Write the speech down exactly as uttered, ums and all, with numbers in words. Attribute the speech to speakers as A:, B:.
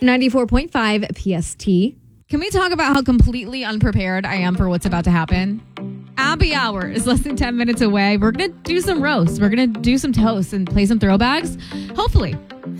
A: ninety-four point five P S T.
B: Can we talk about how completely unprepared I am for what's about to happen? Abby Hour is less than ten minutes away. We're going to do some roasts. We're going to do some toasts and play some throwbacks. Hopefully.